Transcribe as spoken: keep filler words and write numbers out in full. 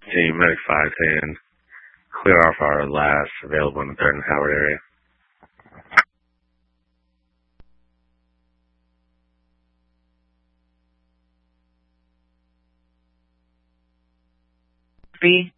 Team Medic five ten, clear off our last available in the third and Howard area. Three.